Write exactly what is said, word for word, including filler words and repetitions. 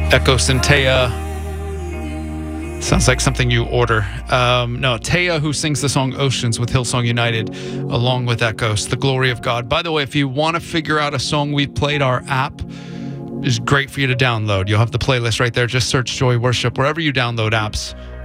Echo Centea. Sounds like something you order. Um, no, Taya, who sings the song Oceans with Hillsong United, along with Echoes, The Glory of God. By the way, if you want to figure out a song we've played, our app is great for you to download. You'll have the playlist right there. Just search Joy Worship wherever you download apps.